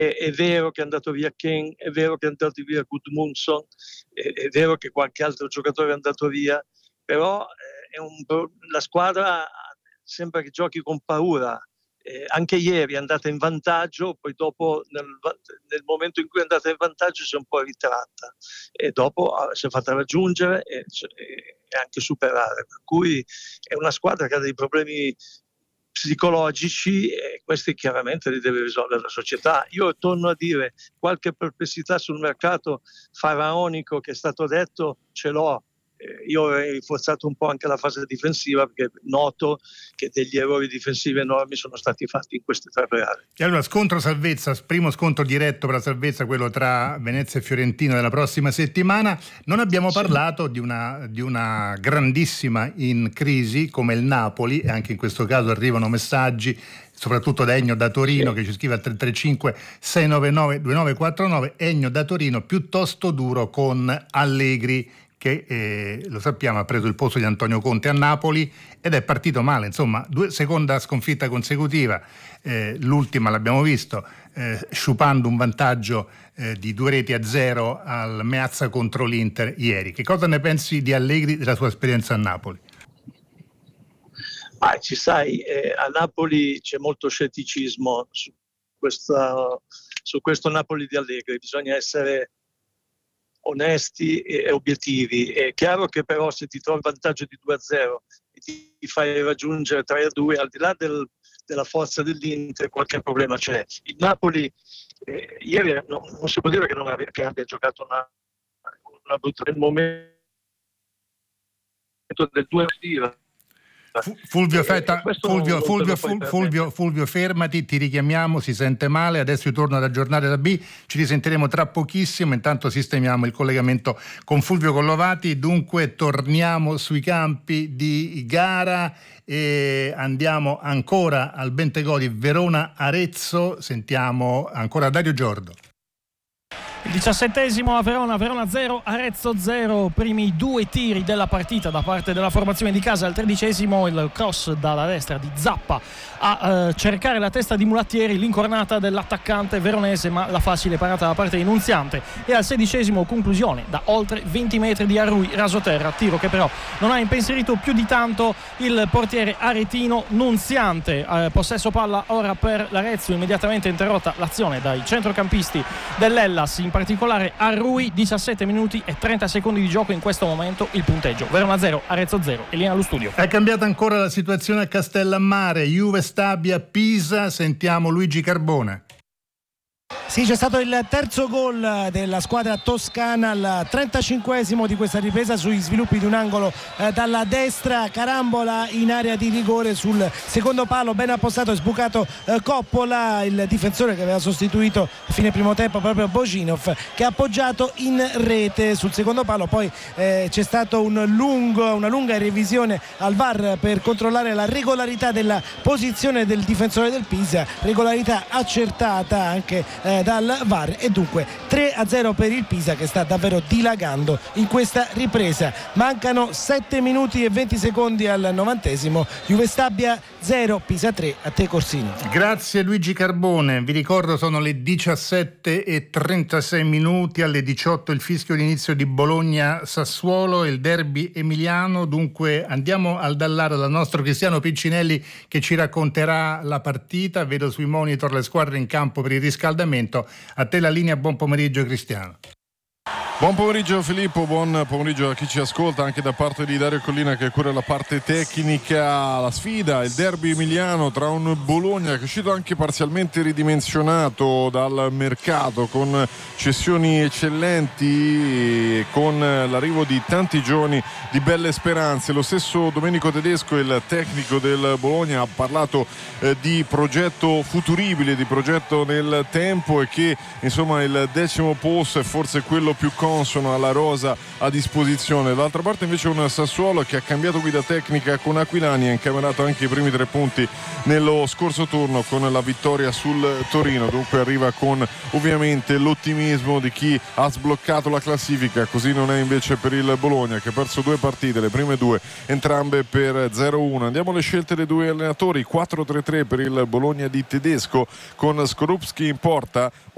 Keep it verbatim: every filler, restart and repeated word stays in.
è vero che è andato via Ken, è vero che è andato via Gudmundsson, è, è vero che qualche altro giocatore è andato via, però eh, è un, la squadra sembra che giochi con paura. Eh, anche ieri è andata in vantaggio, poi dopo nel, nel momento in cui è andata in vantaggio si è un po' ritratta e dopo ah, si è fatta raggiungere e, e anche superare, per cui è una squadra che ha dei problemi psicologici e questi chiaramente li deve risolvere la società. Io torno a dire, qualche perplessità sul mercato faraonico che è stato detto ce l'ho. Io ho rinforzato un po' anche la fase difensiva perché noto che degli errori difensivi enormi sono stati fatti in queste tre gare. E allora scontro salvezza, primo scontro diretto per la salvezza, quello tra Venezia e Fiorentina della prossima settimana. Non abbiamo sì. parlato di una, di una grandissima in crisi come il Napoli, e anche in questo caso arrivano messaggi soprattutto da Ennio da Torino, sì. che ci scrive al tre tre cinque sei nove nove due nove quattro nove. Ennio da Torino piuttosto duro con Allegri, che eh, lo sappiamo ha preso il posto di Antonio Conte a Napoli ed è partito male, insomma, due, seconda sconfitta consecutiva, eh, l'ultima l'abbiamo visto, eh, sciupando un vantaggio eh, di due reti a zero al Meazza contro l'Inter ieri. Che cosa ne pensi di Allegri, della sua esperienza a Napoli? Ah, ci sai, eh, a Napoli c'è molto scetticismo su, questa, su questo Napoli di Allegri, bisogna essere onesti e obiettivi. È chiaro che però se ti trovi il vantaggio di due a zero e ti fai raggiungere tre a due, al di là del, della forza dell'Inter, qualche problema c'è. Il Napoli eh, ieri non, non si può dire che non abbia, che abbia giocato una, una brutta nel momento del due a Fulvio, fetta, Fulvio, Fulvio, Fulvio, Fulvio, Fulvio, fermati, ti richiamiamo, si sente male, adesso io torno ad aggiornare la B, ci risentiremo tra pochissimo, intanto sistemiamo il collegamento con Fulvio Collovati. Dunque torniamo sui campi di gara e andiamo ancora al Bentegodi Verona-Arezzo, sentiamo ancora Dario Giordo. Il diciassettesimo a Verona, Verona zero, Arezzo zero, primi due tiri della partita da parte della formazione di casa. Al tredicesimo il cross dalla destra di Zappa a eh, cercare la testa di Mulattieri, l'incornata dell'attaccante veronese, ma la facile parata da parte di Nunziante. E al sedicesimo conclusione da oltre venti metri di Arrui, rasoterra, tiro che però non ha impensierito più di tanto il portiere aretino Nunziante. Eh, possesso palla ora per l'Arezzo, immediatamente interrotta l'azione dai centrocampisti dell'Hellas, in particolare Arrui. Diciassette minuti e trenta secondi di gioco in questo momento, il punteggio Verona zero, Arezzo zero. E lì allo studio. È cambiata ancora la situazione a Castellammare, Juve Stabia Pisa, sentiamo Luigi Carbone. Sì, c'è stato il terzo gol della squadra toscana al trentacinquesimo di questa ripresa sugli sviluppi di un angolo eh, dalla destra, carambola in area di rigore sul secondo palo, ben appostato e sbucato eh, Coppola, il difensore che aveva sostituito a fine primo tempo proprio Boginov, che ha appoggiato in rete sul secondo palo. Poi eh, c'è stato un lungo, una lunga revisione al V A R per controllare la regolarità della posizione del difensore del Pisa, regolarità accertata anche eh, dal V A R, e dunque tre a zero per il Pisa, che sta davvero dilagando in questa ripresa. Mancano sette minuti e venti secondi al novantesimo. Juve Stabia zero, Pisa tre. A te Corsini. Grazie Luigi Carbone. Vi ricordo sono le diciassette e trentasei minuti, alle diciotto il fischio d'inizio di Bologna-Sassuolo, il derby emiliano. Dunque andiamo al Dallara dal nostro Cristiano Piccinelli, che ci racconterà la partita. Vedo sui monitor le squadre in campo per il riscaldamento. A te la linea, buon pomeriggio Cristiano. Buon pomeriggio Filippo, buon pomeriggio a chi ci ascolta anche da parte di Dario Collina, che cura la parte tecnica. La sfida, il derby emiliano tra un Bologna che è uscito anche parzialmente ridimensionato dal mercato, con cessioni eccellenti, con l'arrivo di tanti giovani di belle speranze. Lo stesso Domenico Tedesco, il tecnico del Bologna, ha parlato eh, di progetto futuribile, di progetto nel tempo, e che insomma il decimo posto è forse quello più consono alla rosa a disposizione. D'altra parte invece un Sassuolo che ha cambiato guida tecnica con Aquilani, ha incamerato anche i primi tre punti nello scorso turno con la vittoria sul Torino. Dunque arriva con ovviamente l'ottimismo di chi ha sbloccato la classifica. Così non è invece per il Bologna, che ha perso due partite, le prime due entrambe per zero a uno. Andiamo alle scelte dei due allenatori. Quattro tre tre per il Bologna di Tedesco, con Skorupski in porta,